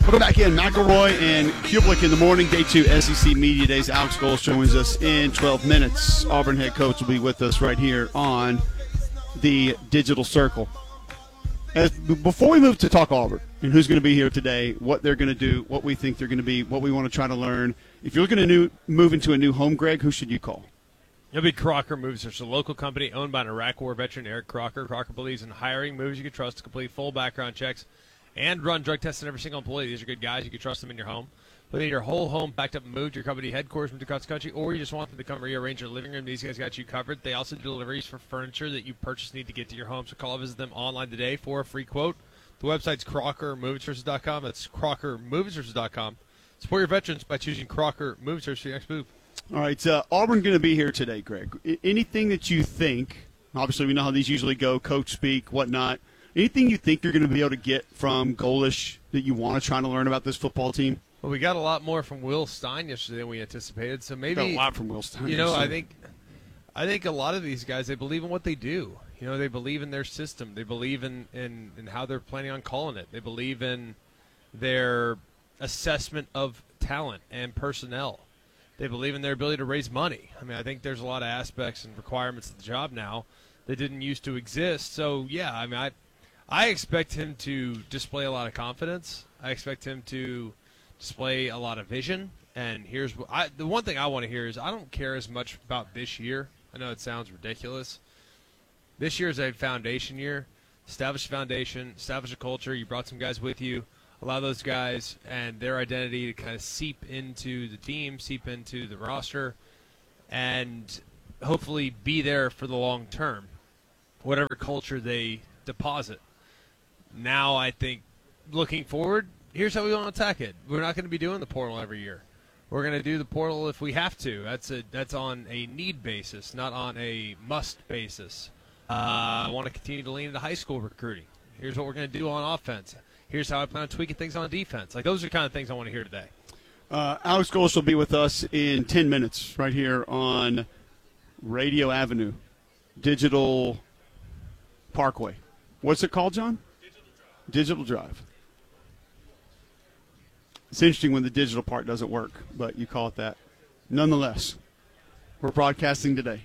Welcome back in. McElroy and Kublik in the morning. Day 2 SEC Media Days. Alex Goles joins us in 12 minutes. Auburn head coach will be with us right here on the Digital Circle. Before we move to talk Auburn and who's going to be here today, what they're going to do, what we think they're going to be, what we want to try to learn, if you're looking to move into a new home, Greg, who should you call? It'll be Crocker Moves. It's a local company owned by an Iraq War veteran, Eric Crocker. Crocker believes in hiring moves you can trust to complete full background checks and run drug tests on every single employee. These are good guys. You can trust them in your home. Whether your whole home backed up and moved, your company headquarters moved across the country, or you just want them to come rearrange your living room, these guys got you covered. They also do deliveries for furniture that you purchase need to get to your home. So call or visit them online today for a free quote. The website's CrockerMoveServices.com. That's CrockerMoveServices.com. Support your veterans by choosing Crocker Move Service for your next move. All right, Auburn going to be here today, Greg. Anything that you think, obviously we know how these usually go, coach speak, whatnot, anything you think you're going to be able to get from Golesh that you want to try to learn about this football team? Well, we got a lot more from Will Stein yesterday than we anticipated, so maybe got a lot from Will Stein. You know, I think a lot of these guys, they believe in what they do. You know, they believe in their system. They believe in how they're planning on calling it. They believe in their assessment of talent and personnel. They believe in their ability to raise money. I mean, I think there's a lot of aspects and requirements of the job now that didn't used to exist. So, yeah, I mean, I expect him to display a lot of confidence. I expect him to display a lot of vision. And here's what the one thing I want to hear is I don't care as much about this year. I know it sounds ridiculous. This year is a foundation year. Establish a foundation, establish a culture. You brought some guys with you. Allow those guys and their identity to kind of seep into the team, seep into the roster, and hopefully be there for the long term, whatever culture they deposit. Now I think looking forward, here's how we want to attack it. We're not going to be doing the portal every year. We're going to do the portal if we have to. That's on a need basis, not on a must basis. I want to continue to lean into high school recruiting. Here's what we're going to do on offense. Here's how I plan on tweaking things on defense. Like, those are the kind of things I want to hear today. Alex Goles will be with us in 10 minutes right here on Radio Avenue, Digital Parkway. What's it called, John? Digital Drive. It's interesting when the digital part doesn't work, but you call it that. Nonetheless, we're broadcasting today.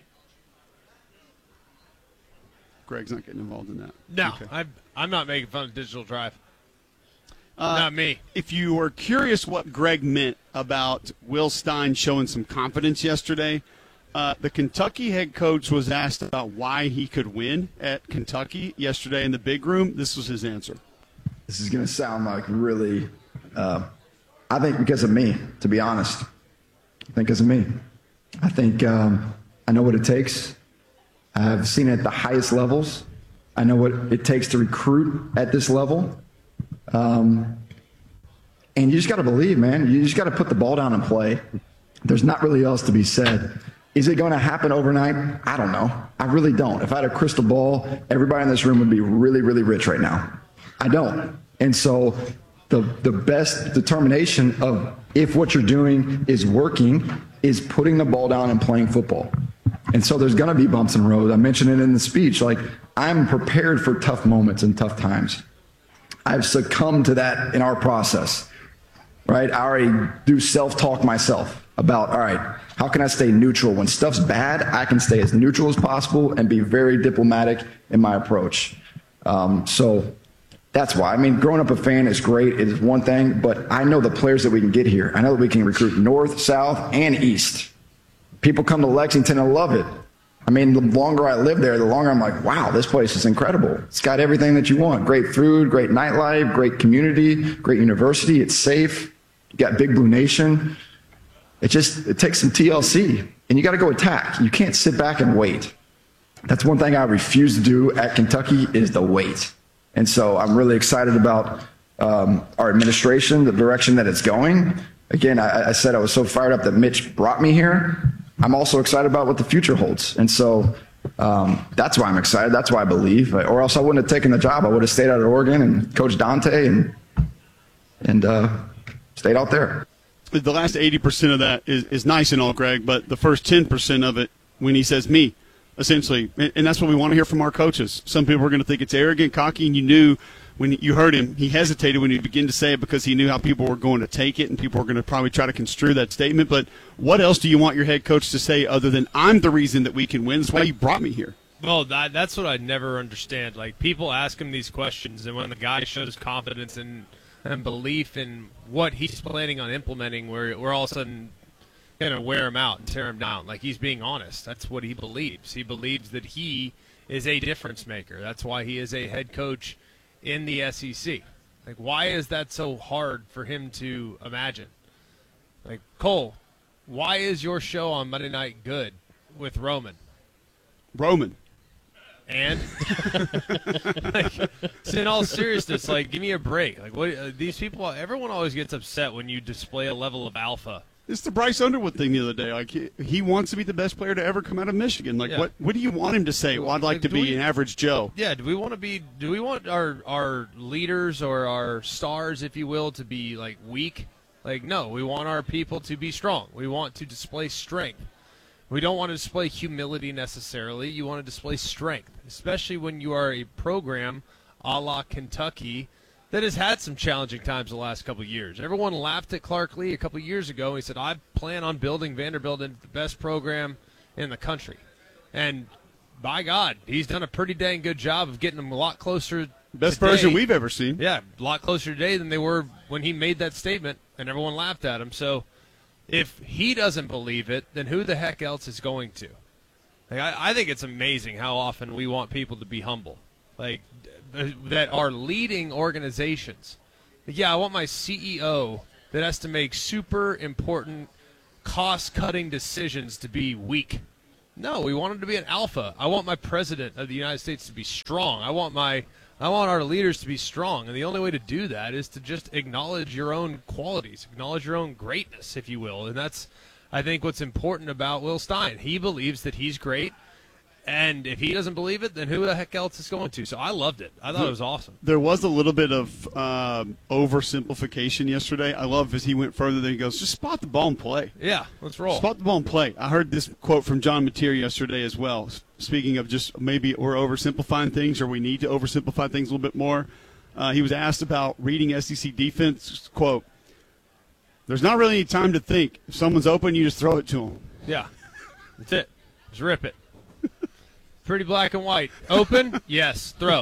Greg's not getting involved in that. No, okay. I'm not making fun of Digital Drive. Not me. If you were curious what Greg meant about Will Stein showing some confidence yesterday, the Kentucky head coach was asked about why he could win at Kentucky yesterday in the big room. This was his answer. This is going to sound like really, I think because of me, to be honest. I think because of me. I think I know what it takes. I've seen it at the highest levels. I know what it takes to recruit at this level. And you just got to believe, man. You just got to put the ball down and play. There's not really else to be said. Is it going to happen overnight? I don't know. I really don't. If I had a crystal ball, everybody in this room would be really, really rich right now. I don't. And so the best determination of if what you're doing is working is putting the ball down and playing football. And so there's going to be bumps and roads. I mentioned it in the speech. Like, I'm prepared for tough moments and tough times. I've succumbed to that in our process, right? I already do self-talk myself about, all right, how can I stay neutral? When stuff's bad, I can stay as neutral as possible and be very diplomatic in my approach. So that's why. I mean, growing up a fan is great. It is one thing, but I know the players that we can get here. I know that we can recruit north, south, and east. People come to Lexington and love it. I mean, the longer I live there, the longer I'm like, wow, this place is incredible. It's got everything that you want. Great food, great nightlife, great community, great university. It's safe. You got Big Blue Nation. It takes some TLC, and you got to go attack. You can't sit back and wait. That's one thing I refuse to do at Kentucky is the wait. And so I'm really excited about our administration, the direction that it's going. Again, I said I was so fired up that Mitch brought me here. I'm also excited about what the future holds. And so that's why I'm excited. That's why I believe. Or else I wouldn't have taken the job. I would have stayed out at Oregon and coached Dante and stayed out there. The last 80% of that is nice and all, Greg, but the first 10% of it, when he says me, essentially, and that's what we want to hear from our coaches. Some people are going to think it's arrogant, cocky, and you knew when you heard him, he hesitated when he began to say it because he knew how people were going to take it and people were going to probably try to construe that statement. But what else do you want your head coach to say other than I'm the reason that we can win? That's why you brought me here. Well, that's what I never understand. Like, people ask him these questions, and when the guy shows confidence and belief in what he's planning on implementing, we're all of a sudden going to wear him out and tear him down. Like, he's being honest. That's what he believes. He believes that he is a difference maker. That's why he is a head coach in the SEC. Like, why is that so hard for him to imagine? Like, Cole, why is your show on Monday night good with Roman? And like, so in all seriousness, like, give me a break. Like, what these people? Everyone always gets upset when you display a level of alpha. It's the Bryce Underwood thing the other day. Like, he wants to be the best player to ever come out of Michigan. Like, Yeah. what do you want him to say? Well, I'd like to be an average Joe. Yeah, do we want our leaders or our stars, if you will, to be like weak? Like, no, we want our people to be strong. We want to display strength. We don't want to display humility necessarily. You want to display strength, especially when you are a program a la Kentucky that has had some challenging times the last couple of years. Everyone laughed at Clark Lee a couple of years ago. He said, I plan on building Vanderbilt into the best program in the country. And by God, he's done a pretty dang good job of getting them a lot closer. Best today. version we've ever seen. Yeah, a lot closer today than they were when he made that statement, and everyone laughed at him. So if he doesn't believe it, then who the heck else is going to? Like, I think it's amazing how often we want people to be humble. Like, that are leading organizations. Yeah, I want my CEO that has to make super important cost-cutting decisions to be weak. No, we want him to be an alpha. I want my president of the United States to be strong. I want our leaders to be strong. And the only way to do that is to just acknowledge your own qualities, acknowledge your own greatness, if you will. And that's, I think, what's important about Will Stein. He believes that he's great. And if he doesn't believe it, then who the heck else is going to? So I loved it. I thought it was awesome. There was a little bit of oversimplification yesterday. I love as he went further than he goes, just spot the ball and play. Yeah, let's roll. Spot the ball and play. I heard this quote from John Mateer yesterday as well. Speaking of just maybe we're oversimplifying things or we need to oversimplify things a little bit more. He was asked about reading SEC defense. Quote, there's not really any time to think. If someone's open, you just throw it to them. Yeah, that's it. Just rip it. Pretty black and white. Open? Yes. Throw.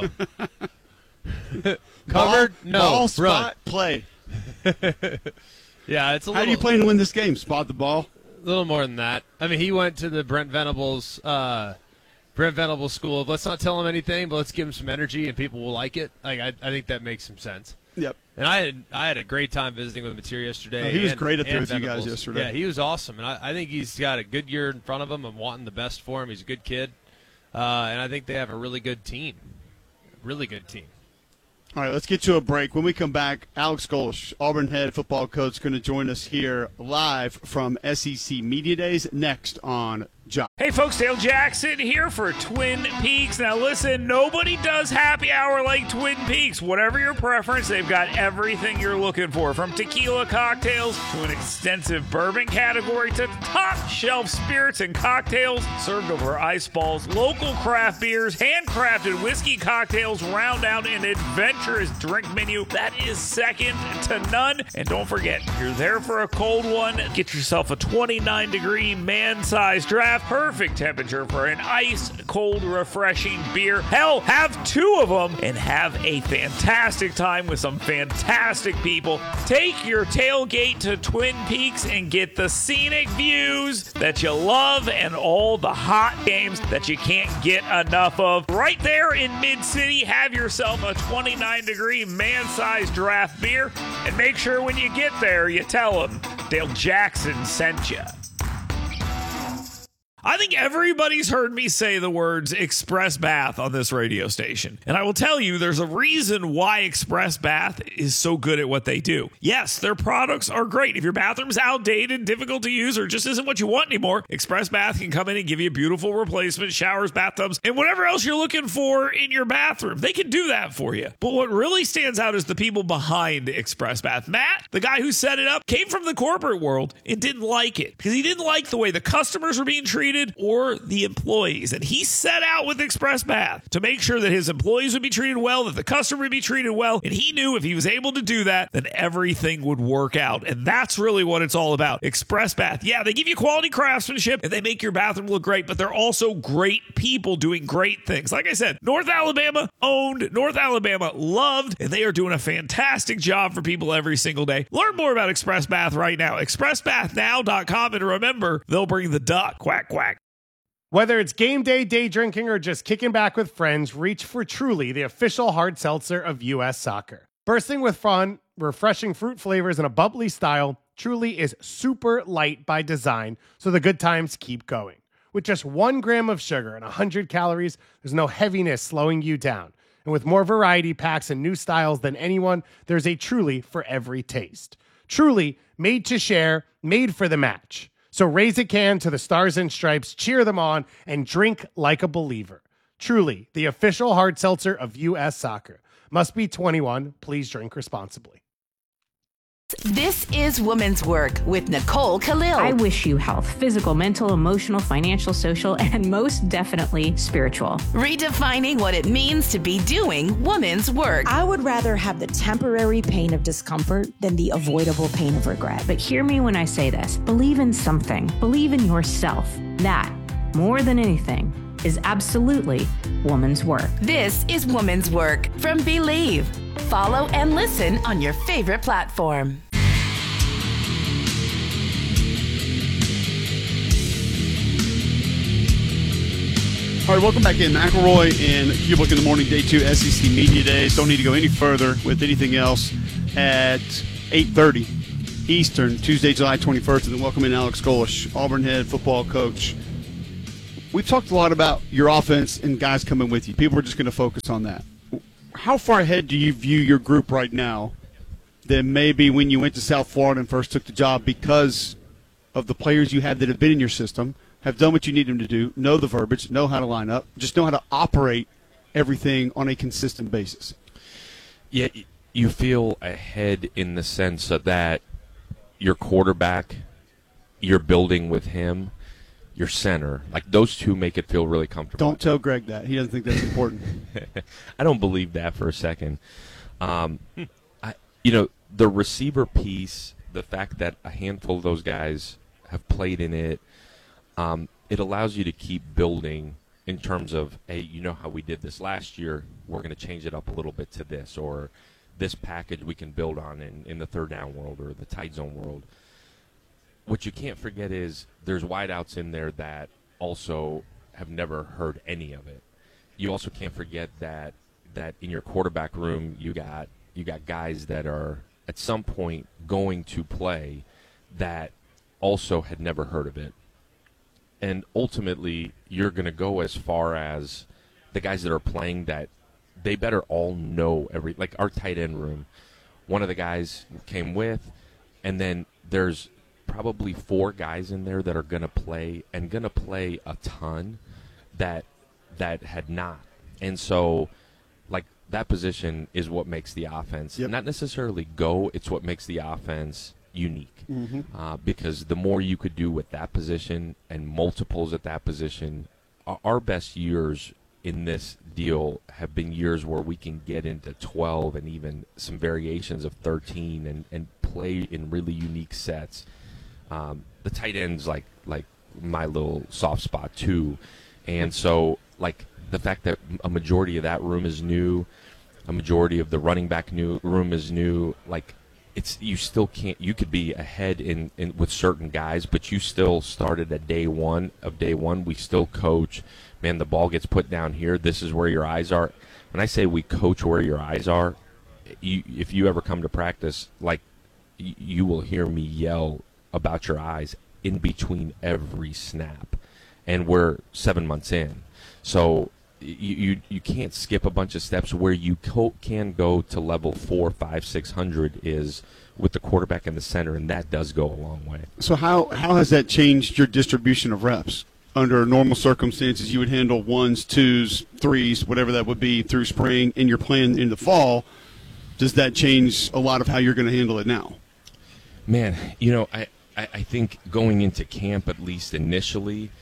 Covered? No. Ball, spot, play. Yeah, it's a little. How do you plan to win this game? Spot the ball? A little more than that. I mean, he went to the Brent Venables school of let's not tell him anything, but let's give him some energy and people will like it. Like, I think that makes some sense. Yep. And I had a great time visiting with Mateer yesterday. He was great up there with Venables. you guys yesterday. Yeah, he was awesome. And I think he's got a good year in front of him. I'm wanting the best for him. He's a good kid. And I think they have a really good team. Really good team. All right, let's get to a break. When we come back, Alex Golesh, Auburn head football coach, is going to join us here live from SEC Media Days next on Job. Hey folks, Dale Jackson here for Twin Peaks. Now listen, nobody does happy hour like Twin Peaks. Whatever your preference, they've got everything you're looking for. From tequila cocktails to an extensive bourbon category to top shelf spirits and cocktails served over ice balls. Local craft beers, handcrafted whiskey cocktails round out an adventurous drink menu that is second to none. And don't forget, you're there for a cold one. Get yourself a 29-degree man-sized draft. Perfect temperature for an ice-cold, refreshing beer. Hell, have two of them and have a fantastic time with some fantastic people. Take your tailgate to Twin Peaks and get the scenic views that you love and all the hot games that you can't get enough of. Right there in Mid-City, have yourself a 29-degree man-sized draft beer. And make sure when you get there, you tell them Dale Jackson sent you. I think everybody's heard me say the words Express Bath on this radio station. And I will tell you, there's a reason why Express Bath is so good at what they do. Yes, their products are great. If your bathroom's outdated, difficult to use, or just isn't what you want anymore, Express Bath can come in and give you a beautiful replacement, showers, bathtubs, and whatever else you're looking for in your bathroom. They can do that for you. But what really stands out is the people behind Express Bath. Matt, the guy who set it up, came from the corporate world and didn't like it because he didn't like the way the customers were being treated treated or the employees. And he set out with Express Bath to make sure that his employees would be treated well, that the customer would be treated well. And he knew if he was able to do that, then everything would work out. And that's really what it's all about. Express Bath. Yeah, they give you quality craftsmanship and they make your bathroom look great, but they're also great people doing great things. Like I said, North Alabama owned, North Alabama loved, and they are doing a fantastic job for people every single day. Learn more about Express Bath right now. ExpressBathNow.com, and remember, they'll bring the duck. Quack, quack. Whether it's game day drinking, or just kicking back with friends, reach for Truly, the official hard seltzer of U.S. Soccer. Bursting with fun, refreshing fruit flavors, and a bubbly style, Truly is super light by design, so the good times keep going. With just 1 gram of sugar and 100 calories, there's no heaviness slowing you down. And with more variety packs and new styles than anyone, there's a Truly for every taste. Truly, made to share, made for the match. So raise a can to the Stars and Stripes, cheer them on, and drink like a believer. Truly, the official hard seltzer of U.S. Soccer. Must be 21. Please drink responsibly. This is Women's Work with Nicole Khalil. I wish you health, physical, mental, emotional, financial, social, and most definitely spiritual. Redefining what it means to be doing women's work. I would rather have the temporary pain of discomfort than the avoidable pain of regret. But hear me when I say this. Believe in something. Believe in yourself. That, more than anything, is absolutely woman's work. This is Women's Work from Believe. Follow and listen on your favorite platform. All right, welcome back in. McElroy and Kublik in the morning, day 2 SEC Media Days. Don't need to go any further with anything else at 8:30 Eastern, Tuesday, July 21st. And then welcome in Alex Golish, Auburn head football coach. We've talked a lot about your offense and guys coming with you. People are just going to focus on that. How far ahead do you view your group right now than maybe when you went to South Florida and first took the job, because of the players you had that have been in your system, have done what you need them to do, know the verbiage, know how to line up, just know how to operate everything on a consistent basis? Yeah, you feel ahead in the sense of that your quarterback, you're building with him, your center, like those two make it feel really comfortable. Don't tell Greg that. He doesn't think that's important. I don't believe that for a second. The receiver piece, the fact that a handful of those guys have played in it, it allows you to keep building in terms of, hey, you know how we did this last year, we're going to change it up a little bit to this, or this package we can build on in the third down world or the tight zone world. What you can't forget is there's wideouts in there that also have never heard any of it. You also can't forget that in your quarterback room you got guys that are at some point going to play that also had never heard of it. And ultimately you're going to go as far as the guys that are playing that they better all know like our tight end room. One of the guys came with, and then there's probably 4 guys in there that are going to play a ton that had not. And so, like, that position is what makes the offense not necessarily go, it's what makes the offense unique. Because the more you could do with that position and multiples at that position, our best years in this deal have been years where we can get into 12 and even some variations of 13 and play in really unique sets. The tight end's like my little soft spot too, and so like the fact that a majority of that room is new, a majority of the running back room is new. Like you still can't. You could be ahead in with certain guys, but you still started at day one. We still coach. Man, the ball gets put down here. This is where your eyes are. When I say we coach where your eyes are, if you ever come to practice, like you will hear me yell about your eyes in between every snap, and we're 7 months in, so you can't skip a bunch of steps. Where you can go to level 4, 5, 600 is with the quarterback in the center, and that does go a long way. So how has that changed your distribution of reps? Under normal circumstances, you would handle 1s, 2s, 3s, whatever that would be through spring, and you're playing in the fall. Does that change a lot of how you're going to handle it now? Man, I think going into camp, at least initially,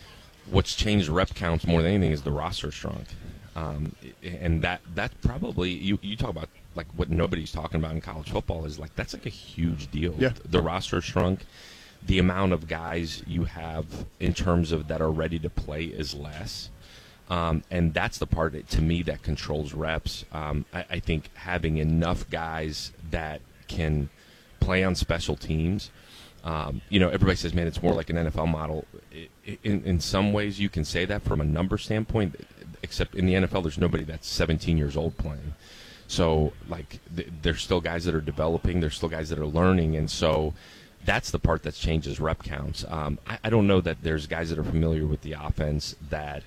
what's changed rep counts more than anything is the roster shrunk. And that's probably, you talk about like what nobody's talking about in college football is like, that's like a huge deal. Yeah. The roster shrunk. The amount of guys you have in terms of that are ready to play is less. And that's the part, to me, that controls reps. I think having enough guys that can play on special teams, everybody says, man, it's more like an NFL model. In some ways, you can say that from a number standpoint, except in the NFL, there's nobody that's 17 years old playing. So, like, there's still guys that are developing. There's still guys that are learning. And so that's the part that changes rep counts. I don't know that there's guys that are familiar with the offense that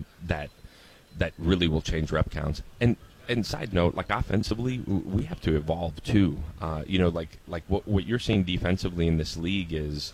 really will change rep counts. And side note, like offensively, we have to evolve too. Like what you're seeing defensively in this league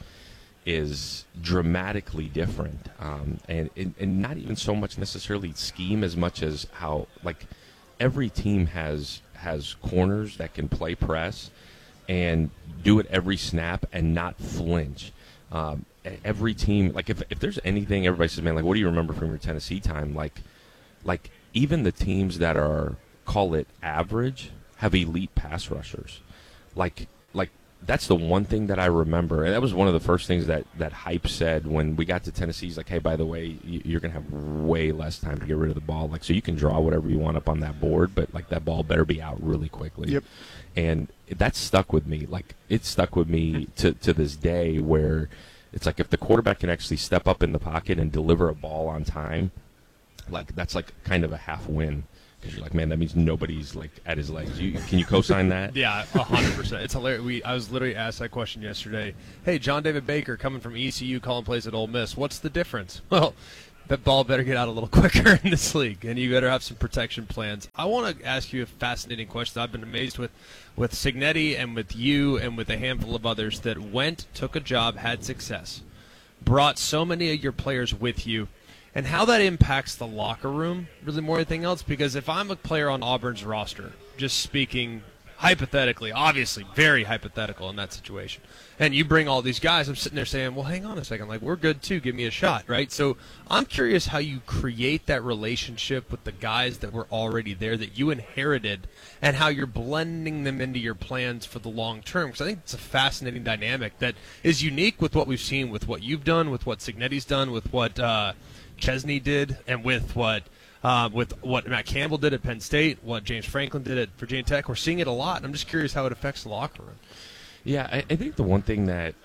is dramatically different, and not even so much necessarily scheme as much as how, like, every team has corners that can play press and do it every snap and not flinch. Every team, like if there's anything, everybody says, man, like, what do you remember from your Tennessee time? Like even the teams that are, call it average, have elite pass rushers. Like that's the one thing that I remember, and that was one of the first things that Hype said when we got to Tennessee. He's like, hey, by the way, you're going to have way less time to get rid of the ball. Like, so you can draw whatever you want up on that board, but, like, that ball better be out really quickly. Yep. And that stuck with me. Like, it stuck with me to this day, where it's like if the quarterback can actually step up in the pocket and deliver a ball on time, like, that's like kind of a half win. Because you're like, man, that means nobody's like at his legs. Can you co-sign that? Yeah, 100%. It's hilarious. I was literally asked that question yesterday. Hey, John David Baker coming from ECU, calling plays at Ole Miss. What's the difference? Well, that ball better get out a little quicker in this league, and you better have some protection plans. I want to ask you a fascinating question. I've been amazed with Cignetti and with you and with a handful of others that took a job, had success, brought so many of your players with you, and how that impacts the locker room, really more than anything else. Because if I'm a player on Auburn's roster, just speaking hypothetically, obviously very hypothetical in that situation, and you bring all these guys, I'm sitting there saying, well, hang on a second, like, we're good too, give me a shot, right? So I'm curious how you create that relationship with the guys that were already there, that you inherited, and how you're blending them into your plans for the long term. Because I think it's a fascinating dynamic that is unique with what we've seen, with what you've done, with what Cignetti's done, with what Chesney did, and with what Matt Campbell did at Penn State, what James Franklin did at Virginia Tech. We're seeing it a lot, and I'm just curious how it affects the locker room. Yeah, I think the one thing that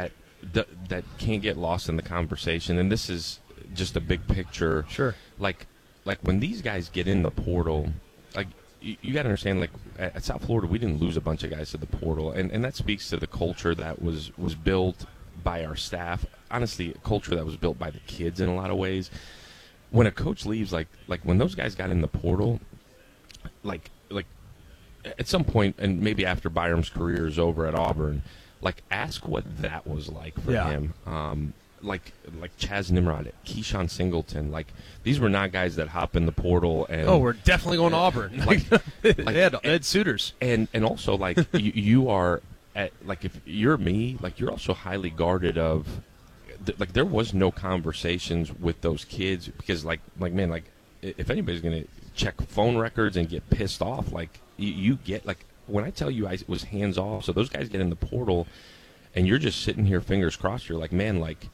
can't get lost in the conversation, and this is just a big picture. Sure. Like when these guys get in the portal, like, you got to understand, like, at South Florida, we didn't lose a bunch of guys to the portal, and that speaks to the culture that was built by our staff. Honestly, a culture that was built by the kids in a lot of ways. When a coach leaves, like when those guys got in the portal, like at some point, and maybe after Byram's career is over at Auburn, like, ask what that was like for him. Like Chaz Nimrod, Keyshawn Singleton, like, these were not guys that hop in the portal and we're definitely going to Auburn. They had suitors, and also, like, you are at, like, if you're me, like, you're also highly guarded of. Like, there was no conversations with those kids because, like man, like, if anybody's going to check phone records and get pissed off, like, you get, like, when I tell you I was hands off, so those guys get in the portal and you're just sitting here fingers crossed. You're like, man, like,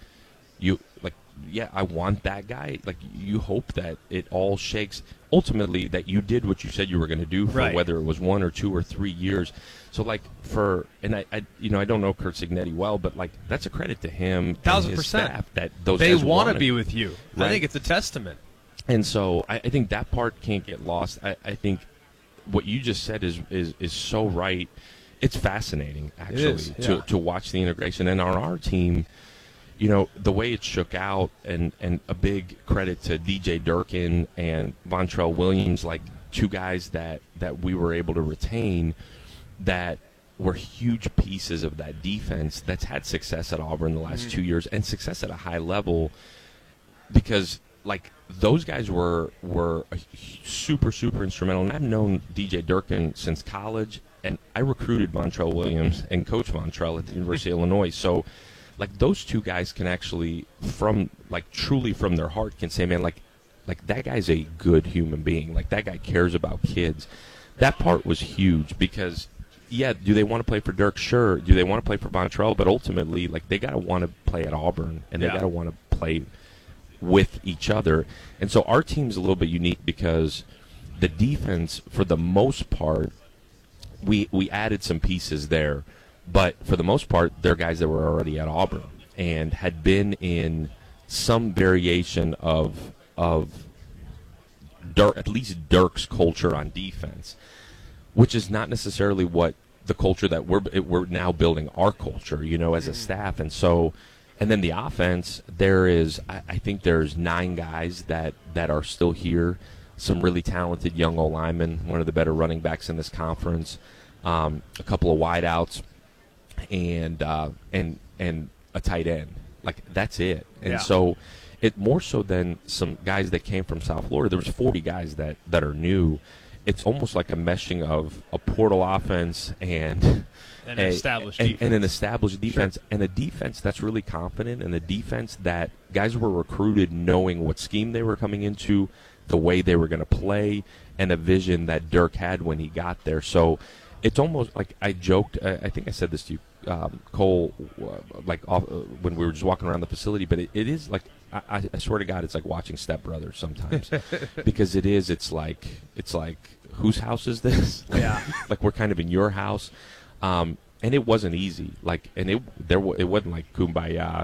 yeah, I want that guy. Like, you hope that it all shakes. Ultimately, that you did what you said you were going to do for whether it was 1 or 2 or 3 years. So, like, I don't know Curt Cignetti well, but, like, that's a credit to him, 1,000%, his staff, that those they guys want to be with you. Right? I think it's a testament. And so I think that part can't get lost. I think what you just said is so right. It's fascinating, actually, to watch the integration. And on our team, you know, the way it shook out, and a big credit to DJ Durkin and Vontrell Williams, like, two guys that we were able to retain that were huge pieces of that defense that's had success at Auburn the last 2 years, and success at a high level, because, like, those guys were super, super instrumental. And I've known DJ Durkin since college, and I recruited Vontrell Williams and Coach Vontrell at the University of Illinois. So, like those two guys can actually, truly from their heart, can say, man, like that guy's a good human being. Like that guy cares about kids. That part was huge because, yeah, do they want to play for Dirk? Sure. Do they want to play for Vontrell? But ultimately, like they got to want to play at Auburn, and they got to want to play with each other. And so our team's a little bit unique because the defense, for the most part, we added some pieces there. But for the most part, they're guys that were already at Auburn and had been in some variation of Dirk, at least Dirk's culture on defense, which is not necessarily what the culture that we're now building our culture, as a staff. And so, and then the offense, I think there's 9 guys that are still here, some really talented young O-linemen, one of the better running backs in this conference, a couple of wideouts, and a tight end. Like that's it. And so it more so than some guys that came from South Florida. There was 40 guys that are new. It's almost like a meshing of a portal offense and an established defense. And an established defense, and a defense that's really confident, and a defense that guys were recruited knowing what scheme they were coming into, the way they were going to play, and a vision that Dirk had when he got there. So it's almost like I joked, I think I said this to you, Cole, when we were just walking around the facility, but it is like, I swear to God, it's like watching Step Brothers sometimes, because it's like whose house is this? Yeah, like we're kind of in your house, and it wasn't easy. Like, and it wasn't like kumbaya.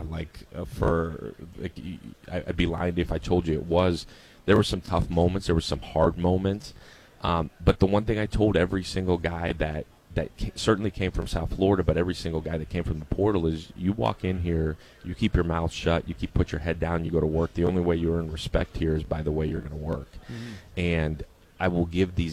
I'd be lying if I told you it was. There were some tough moments. There were some hard moments. But the one thing I told every single guy that certainly came from South Florida, but every single guy that came from the portal is, you walk in here, you keep your mouth shut, you put your head down, you go to work. The only way you earn respect here is by the way you're going to work. And I will give these